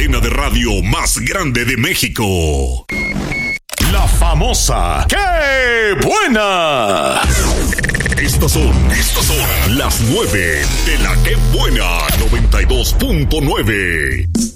cadena de radio más grande de México. La famosa ¡Qué buena! Estos son las 9 de la ¡Qué buena! 92.9.